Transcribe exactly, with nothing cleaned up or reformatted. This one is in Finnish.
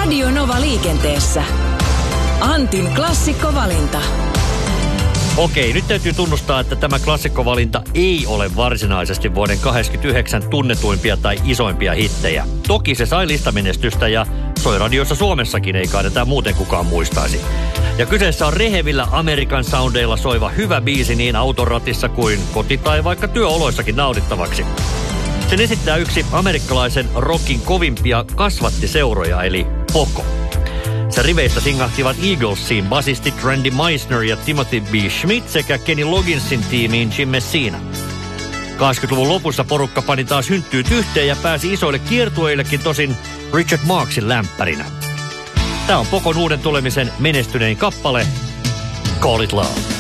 Radio Nova liikenteessä. Antin klassikkovalinta. Okei, nyt täytyy tunnustaa, että tämä klassikkovalinta ei ole varsinaisesti vuoden kahdeksankymmentäyhdeksän tunnetuimpia tai isoimpia hittejä. Toki se sai listamenestystä ja soi radiossa Suomessakin, ei kai tätä muuten kukaan muistaisi. Ja kyseessä on rehevillä Amerikan soundeilla soiva hyvä biisi niin autoratissa kuin koti- tai vaikka työoloissakin naudittavaksi. Sen esittää yksi amerikkalaisen rockin kovimpia kasvattiseuroja, eli Poco. Sen riveistä singahtivat Eaglesiin basisti Randy Meisner ja Timothy B. Schmidt sekä Kenny Logginsin tiimiin Jim Messina. kahdeksankymmentäluvun lopussa porukka pani taas hynttyyt yhteen ja pääsi isoille kiertueillekin tosin Richard Marxin lämpärinä. Tämä on Pocon uuden tulemisen menestynein kappale Call It Love.